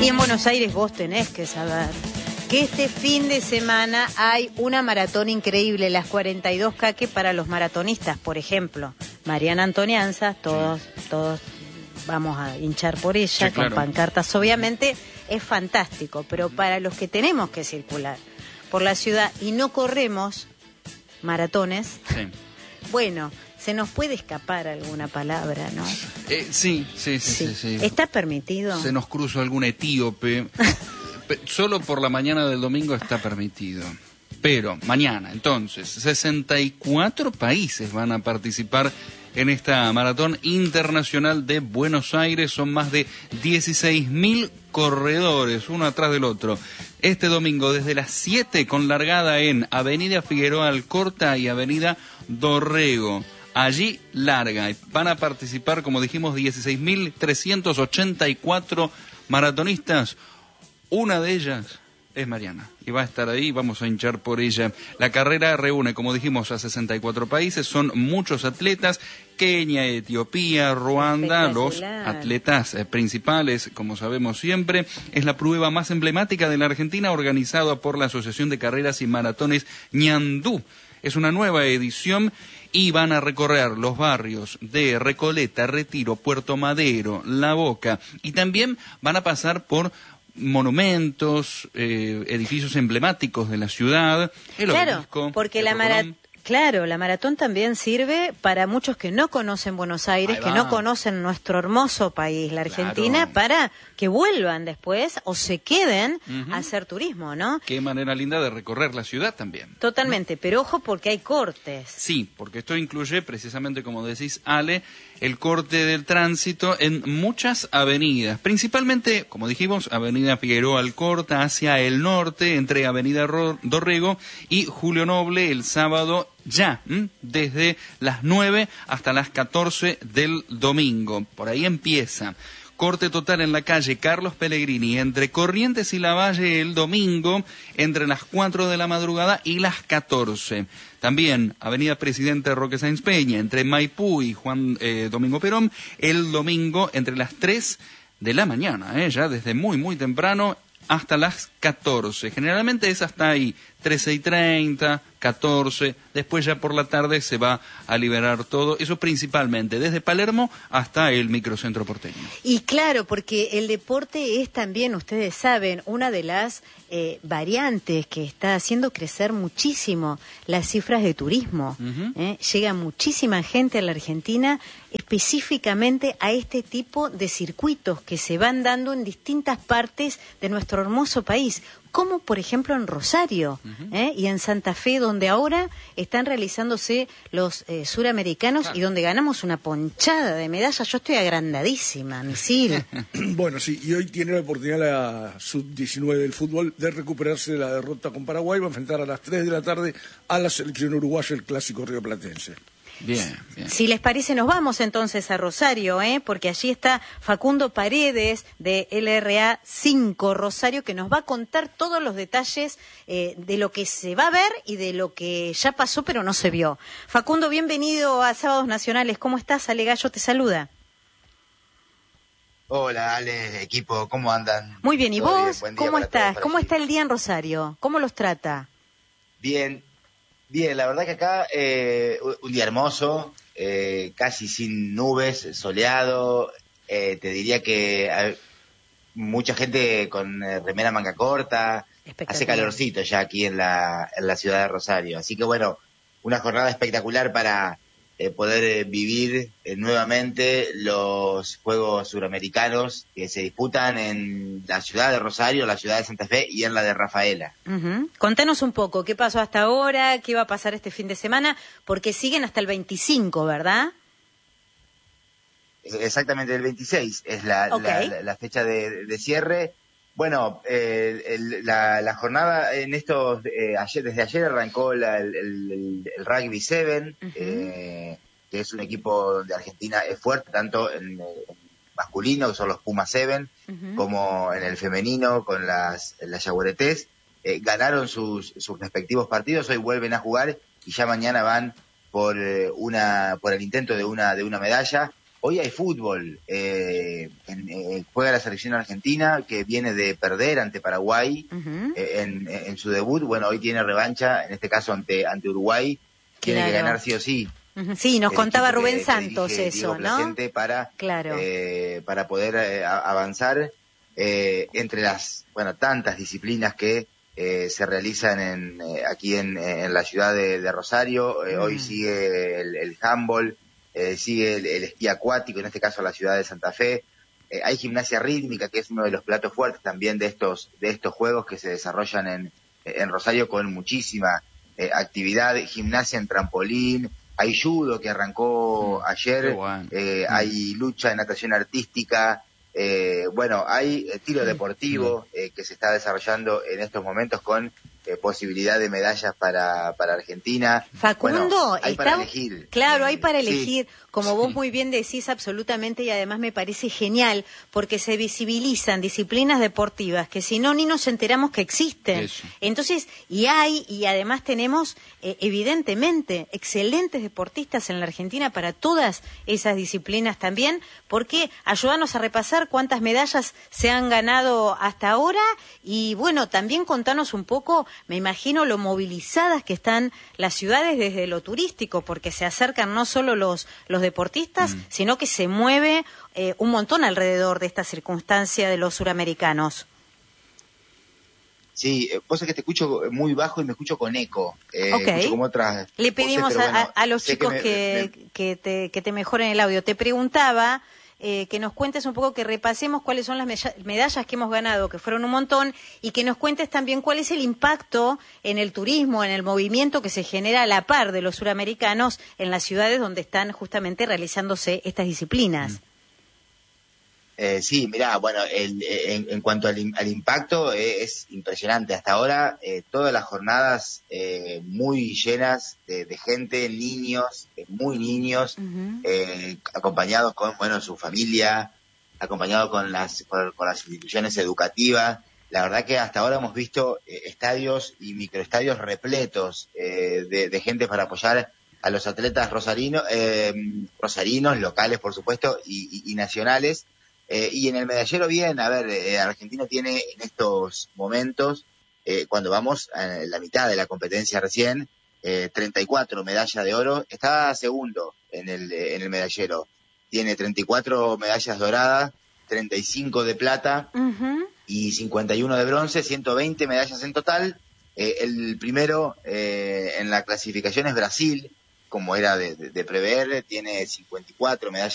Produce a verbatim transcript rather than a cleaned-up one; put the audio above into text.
Y en Buenos Aires vos tenés que saber que este fin de semana hay una maratón increíble, las cuarenta y dos K, que para los maratonistas, por ejemplo, Mariana Antonianza, todos, todos vamos a hinchar por ella, sí, claro, con pancartas, obviamente, es fantástico, pero para los que tenemos que circular por la ciudad y no corremos maratones, sí, bueno, se nos puede escapar alguna palabra, ¿no? Eh, sí, sí, sí, sí, sí, sí. ¿Está permitido? Se nos cruzó algún etíope. Solo por la mañana del domingo está permitido. Pero mañana, entonces, sesenta y cuatro países van a participar en esta maratón internacional de Buenos Aires. Son más de dieciséis mil corredores, uno atrás del otro. Este domingo desde las siete, con largada en Avenida Figueroa Alcorta y Avenida Dorrego. Allí larga. Van a participar, como dijimos, dieciséis mil trescientos ochenta y cuatro maratonistas. Una de ellas es Mariana y va a estar ahí, vamos a hinchar por ella. La carrera reúne, como dijimos, a sesenta y cuatro países, son muchos atletas: Kenia, Etiopía, Ruanda, los atletas eh, principales, como sabemos siempre. Es la prueba más emblemática de la Argentina, organizada por la Asociación de Carreras y Maratones Ñandú. Es una nueva edición y van a recorrer los barrios de Recoleta, Retiro, Puerto Madero, La Boca, y también van a pasar por monumentos, eh, edificios emblemáticos de la ciudad, el claro, obelisco, porque la maratón, claro, la maratón también sirve para muchos que no conocen Buenos Aires, que no conocen nuestro hermoso país, la Argentina, claro, para que vuelvan después o se queden uh-huh. a hacer turismo, ¿no? Qué manera linda de recorrer la ciudad también. Totalmente, ¿no? Pero ojo porque hay cortes. Sí, porque esto incluye precisamente, como decís, Ale, el corte del tránsito en muchas avenidas, principalmente, como dijimos, Avenida Figueroa Alcorta hacia el norte, entre Avenida Dorrego y Julio Noble, el sábado ya, ¿m? desde las nueve hasta las catorce del domingo. Por ahí empieza. Corte total en la calle Carlos Pellegrini, entre Corrientes y Lavalle el domingo, entre las cuatro de la madrugada y las catorce. También Avenida Presidente Roque Sáenz Peña, entre Maipú y Juan eh, Domingo Perón, el domingo entre las tres de la mañana, eh, ya desde muy, muy temprano, hasta las catorce. Generalmente es hasta ahí, trece y treinta, catorce, después ya por la tarde se va a liberar todo, eso principalmente desde Palermo hasta el microcentro porteño. Y claro, porque el deporte es también, ustedes saben, una de las eh, variantes que está haciendo crecer muchísimo las cifras de turismo. Uh-huh. ¿eh? Llega muchísima gente a la Argentina específicamente a este tipo de circuitos que se van dando en distintas partes de nuestro hermoso país, como por ejemplo en Rosario uh-huh. ¿eh? y en Santa Fe, donde ahora están realizándose los eh, suramericanos, claro, y donde ganamos una ponchada de medallas. Yo estoy agrandadísima, Misil. Bueno, sí, y hoy tiene la oportunidad la sub diecinueve del fútbol de recuperarse de la derrota con Paraguay. Va a enfrentar a las tres de la tarde a la selección uruguaya, el clásico rioplatense. Bien, bien. Si les parece, nos vamos entonces a Rosario, ¿eh? porque allí está Facundo Paredes de L R A cinco Rosario, que nos va a contar todos los detalles eh, de lo que se va a ver y de lo que ya pasó pero no se vio. Facundo, bienvenido a Sábados Nacionales. ¿Cómo estás? Ale Gallo te saluda. Hola, Ale, equipo, ¿cómo andan? Muy bien, ¿y vos? ¿Cómo estás? ¿Cómo está el día en Rosario? ¿Cómo los trata? Bien. Bien, la verdad que acá eh, un día hermoso, eh, casi sin nubes, soleado, eh, te diría que hay mucha gente con eh, remera manga corta, hace calorcito ya aquí en la, en la ciudad de Rosario, así que bueno, una jornada espectacular para eh, poder eh, vivir eh, nuevamente los Juegos Suramericanos que se disputan en la ciudad de Rosario, la ciudad de Santa Fe y en la de Rafaela. Uh-huh. Contanos un poco, ¿qué pasó hasta ahora? ¿Qué va a pasar este fin de semana? Porque siguen hasta el veinticinco, ¿verdad? Exactamente, el veintiséis es la, okay. la, la fecha de, de cierre. Bueno, eh, el, la, la jornada en estos, eh, ayer, desde ayer arrancó la, el, el, el Rugby siete, uh-huh. eh, que es un equipo de Argentina es fuerte, tanto en, en masculino, que son los Puma siete, uh-huh. como en el femenino, con las, las Yaguaretés. Eh, ganaron sus, sus respectivos partidos, hoy vuelven a jugar y ya mañana van por una por el intento de una de una medalla. hoy hay fútbol. Eh, en, eh, juega la selección argentina, que viene de perder ante Paraguay uh-huh. eh, en, en su debut. Bueno, hoy tiene revancha, en este caso ante, ante Uruguay. Tiene claro. que ganar sí o sí. Uh-huh. Sí, nos contaba Rubén que, Santos que eso, Diego ¿no? Para, claro. eh, para poder eh, avanzar eh, entre las, bueno, tantas disciplinas que Eh, se realizan en, eh, aquí en, en la ciudad de, de Rosario. Eh, mm. Hoy sigue el, el handball, eh, sigue el, el esquí acuático, en este caso la ciudad de Santa Fe. Eh, hay gimnasia rítmica, que es uno de los platos fuertes también de estos de estos juegos que se desarrollan en, en Rosario con muchísima eh, actividad. Gimnasia en trampolín, hay judo que arrancó mm. ayer, bueno. eh, mm. hay lucha en natación artística. Eh, bueno, hay eh, tiro deportivo eh, que se está desarrollando en estos momentos con eh, posibilidad de medallas para, para Argentina. Facundo, bueno, hay está... para elegir. Claro, hay para elegir, sí. como vos sí. muy bien decís, absolutamente, y además me parece genial, porque se visibilizan disciplinas deportivas que si no, ni nos enteramos que existen. Eso. Entonces, y hay, y además tenemos, eh, evidentemente, excelentes deportistas en la Argentina para todas esas disciplinas también, porque ayúdanos a repasar cuántas medallas se han ganado hasta ahora, y bueno, también contanos un poco, me imagino lo movilizadas que están las ciudades desde lo turístico, porque se acercan no solo los, los deportistas, mm. sino que se mueve eh, un montón alrededor de esta circunstancia de los suramericanos. Sí, vos sabés que te escucho muy bajo y me escucho con eco. Eh, okay. escucho como otras Le pedimos voces, a, bueno, a los chicos que, me, que, me... que, te, que te mejoren el audio. Te preguntaba... Eh, que nos cuentes un poco, que repasemos cuáles son las medallas que hemos ganado, que fueron un montón, y que nos cuentes también cuál es el impacto en el turismo, en el movimiento que se genera a la par de los suramericanos en las ciudades donde están justamente realizándose estas disciplinas. Eh, sí, mirá, bueno, el, en, en cuanto al, al impacto eh, es impresionante. Hasta ahora eh, todas las jornadas eh, muy llenas de, de gente, niños, eh, muy niños, uh-huh. eh, acompañados con, bueno, su familia, acompañados con las, con, con las instituciones educativas. La verdad que hasta ahora hemos visto eh, estadios y microestadios repletos eh, de, de gente para apoyar a los atletas rosarinos, eh, rosarinos, locales por supuesto, y, y, y nacionales. Eh, y en el medallero bien, a ver, eh, Argentina tiene en estos momentos, eh, cuando vamos a la mitad de la competencia recién, eh, treinta y cuatro medallas de oro, está segundo en el, en el medallero. Tiene treinta y cuatro medallas doradas, treinta y cinco de plata uh-huh. y cincuenta y uno de bronce, ciento veinte medallas en total. Eh, el primero eh, en la clasificación es Brasil, como era de, de, de prever, tiene cincuenta y cuatro medallas